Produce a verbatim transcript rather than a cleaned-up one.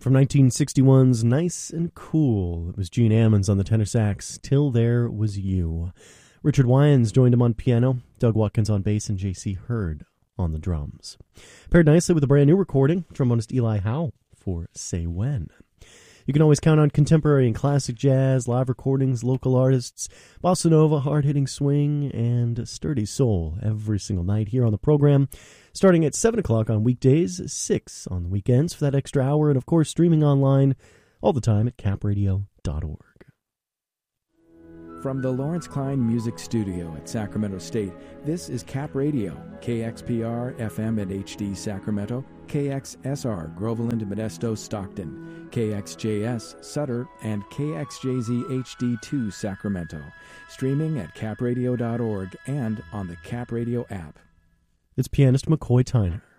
From nineteen sixty-one's Nice and Cool, it was Gene Ammons on the tenor sax, Till There Was You. Richard Wyans joined him on piano, Doug Watkins on bass, and J C Hurd on the drums. Paired nicely with a brand new recording, trombonist Eli Howe for Say When. You can always count on contemporary and classic jazz, live recordings, local artists, bossa nova, hard-hitting swing, and sturdy soul every single night here on the program, starting at seven o'clock on weekdays, six on the weekends for that extra hour, and of course streaming online all the time at cap radio dot org. From the Lawrence Klein Music Studio at Sacramento State, this is Cap Radio, K X P R F M and H D Sacramento, K X S R Groveland, Modesto, Stockton, K X J S Sutter, and K X J Z H D two Sacramento. Streaming at cap radio dot org and on the Cap Radio app. It's pianist McCoy Tyner.